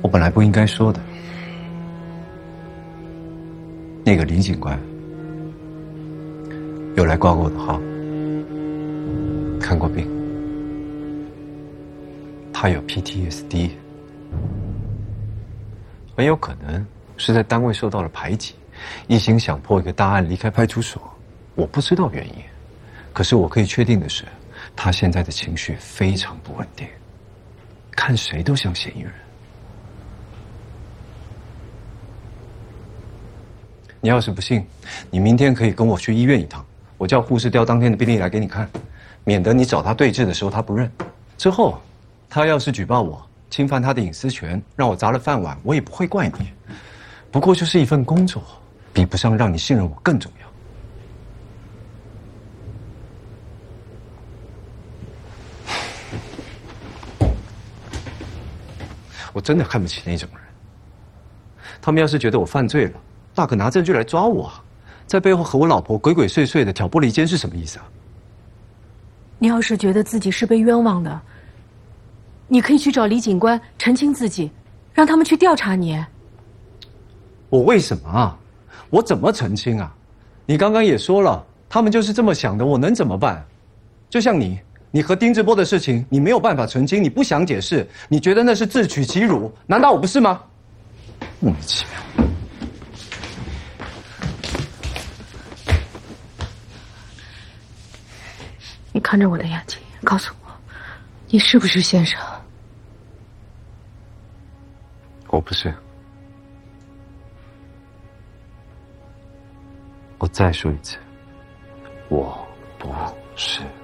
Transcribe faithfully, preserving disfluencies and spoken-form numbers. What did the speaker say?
我本来不应该说的。那个林警官有来挂过我的号，看过病，他有 P T S D， 很有可能是在单位受到了排挤，一心想破一个大案离开派出所。我不知道原因，可是我可以确定的是，他现在的情绪非常不稳定，看谁都像嫌疑人。你要是不信，你明天可以跟我去医院一趟，我叫护士调当天的病历来给你看，免得你找他对质的时候他不认。之后，他要是举报我侵犯他的隐私权，让我砸了饭碗，我也不会怪你。不过就是一份工作，比不上让你信任我更重要。我真的看不起那种人，他们要是觉得我犯罪了，大可拿证据来抓我，在背后和我老婆鬼鬼祟祟的挑拨离间是什么意思啊？ 你要是觉得自己是被冤枉的，你可以去找李警官澄清自己，让他们去调查你。 我为什么啊？我怎么澄清啊？你刚刚也说了，他们就是这么想的，我能怎么办？就像你，你和丁志波的事情，你没有办法澄清，你不想解释，你觉得那是自取其辱，难道我不是吗？莫名其妙。 你看着我的眼睛，告诉我，你是不是先生？ 我不是。我再说一次，我不是。